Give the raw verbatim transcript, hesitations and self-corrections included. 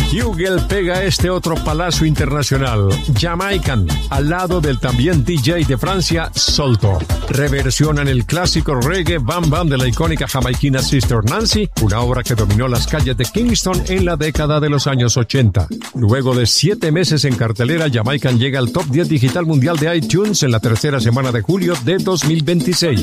Hugel pega este otro palazo internacional, Jamaican, al lado del también D J de Francia, Solto. Reversionan el clásico reggae Bam Bam de la icónica jamaiquina Sister Nancy, una obra que dominó las calles de Kingston en la década de los años ochenta. Luego de siete meses en cartelera, Jamaican llega al top diez digital mundial de iTunes en la tercera semana de julio de dos mil veintiséis.